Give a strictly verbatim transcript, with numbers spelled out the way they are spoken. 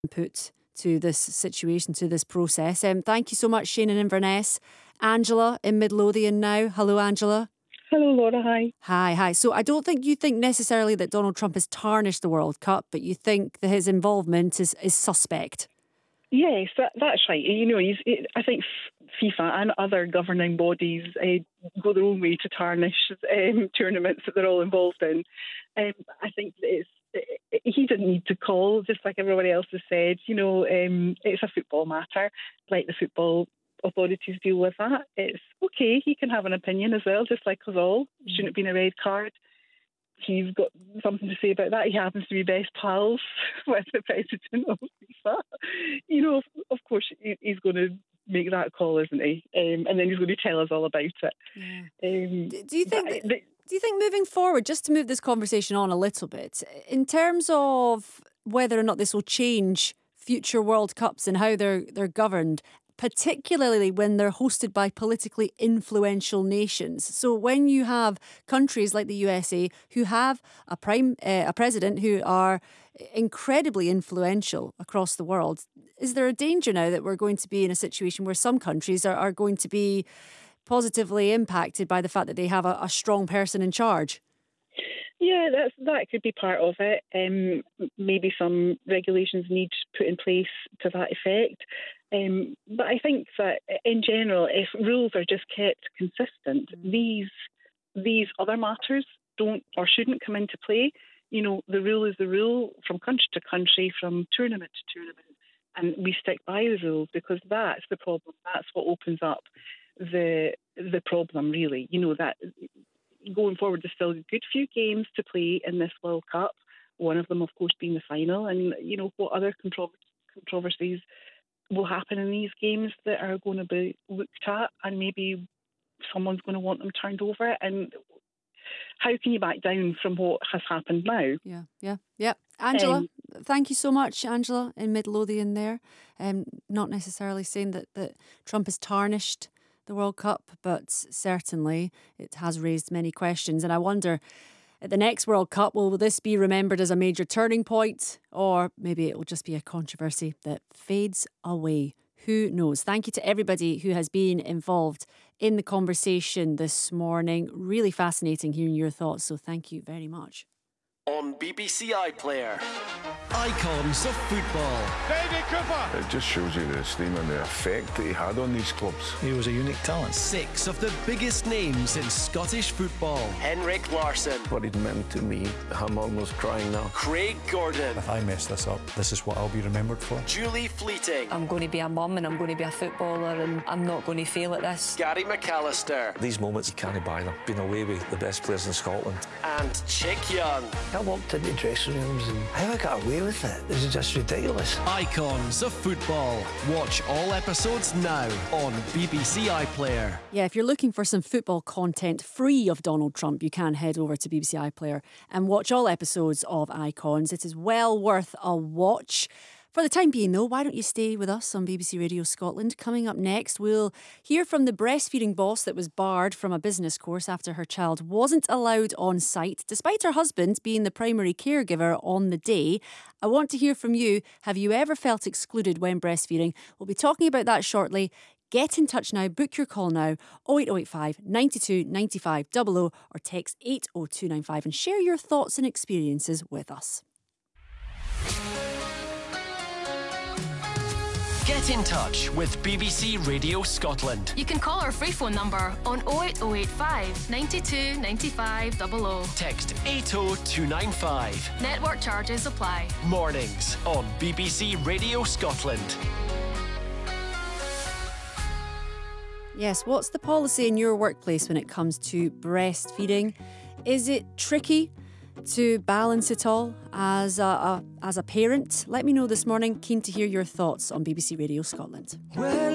input to this situation, to this process. Um, thank you so much, Shane in Inverness. Angela in Midlothian now. Hello, Angela. Hello, Laura. Hi. Hi, hi. So I don't think you think necessarily that Donald Trump has tarnished the World Cup, but you think that his involvement is, is suspect. Yes, that, that's right. You know, he's, I think FIFA and other governing bodies uh, go their own way to tarnish um, tournaments that they're all involved in. Um, I think that it's, he didn't need to call, just like everybody else has said. You know, um, it's a football matter, like the football authorities deal with that. It's okay, he can have an opinion as well, just like us all. Shouldn't have been a red card. He's got something to say about that. He happens to be best pals with the president of FIFA. You know, of, of course, he's going to make that call, isn't he? Um, and then he's going to tell us all about it. Yeah. Um, do, do you think? But, that, do you think moving forward, just to move this conversation on a little bit, in terms of whether or not this will change future World Cups and how they're they're governed, particularly when they're hosted by politically influential nations? So when you have countries like the U S A who have a prime uh, a president who are incredibly influential across the world, is there a danger now that we're going to be in a situation where some countries are, are going to be positively impacted by the fact that they have a, a strong person in charge? Yeah, that's, that could be part of it. Um, maybe some regulations need put in place to that effect. Um, but I think that in general, if rules are just kept consistent, mm. these these other matters don't or shouldn't come into play. You know, the rule is the rule from country to country, from tournament to tournament, and we stick by the rules, because that's the problem. That's what opens up the the problem, really. You know, that going forward, there's still a good few games to play in this World Cup. One of them, of course, being the final. And, you know, what other contro- controversies will happen in these games that are going to be looked at, and maybe someone's going to want them turned over. And how can you back down from what has happened now? Yeah, yeah, yeah. Angela, um, thank you so much, Angela, in Midlothian there. Um, not necessarily saying that, that Trump has tarnished the World Cup, but certainly it has raised many questions. And I wonder, at the next World Cup, will this be remembered as a major turning point, or maybe it will just be a controversy that fades away? Who knows? Thank you to everybody who has been involved in the conversation this morning. Really fascinating hearing your thoughts, so thank you very much. On B B C iPlayer, Icons of Football. David Cooper. It just shows you the esteem and the effect that he had on these clubs. He was a unique talent. Six of the biggest names in Scottish football. Henrik Larsson. What it meant to me, I'm almost crying now. Craig Gordon. If I mess this up, this is what I'll be remembered for. Julie Fleeting. I'm going to be a mum and I'm going to be a footballer and I'm not going to fail at this. Gary McAllister. These moments, you can't buy them. Been away with the best players in Scotland. And Chick Young. I walked into dressing rooms and how I got away with it. This is just ridiculous. Icons of Football. Watch all episodes now on B B C iPlayer. Yeah, if you're looking for some football content free of Donald Trump, you can head over to B B C iPlayer and watch all episodes of Icons. It is well worth a watch. For the time being, though, why don't you stay with us on B B C Radio Scotland? Coming up next, we'll hear from the breastfeeding boss that was barred from a business course after her child wasn't allowed on site, despite her husband being the primary caregiver on the day. I want to hear from you. Have you ever felt excluded when breastfeeding? We'll be talking about that shortly. Get in touch now, book your call now, oh eight oh eight five, nine two, nine five double oh or text eight oh two nine five and share your thoughts and experiences with us. Get in touch with B B C Radio Scotland. You can call our free phone number on oh eight oh eight five, nine two, nine five double oh. Text eight oh two nine five. Network charges apply. Mornings on B B C Radio Scotland. Yes, what's the policy in your workplace when it comes to breastfeeding? Is it tricky to balance it all as a, a as a parent? Let me know this morning. Keen to hear your thoughts on B B C Radio Scotland. Well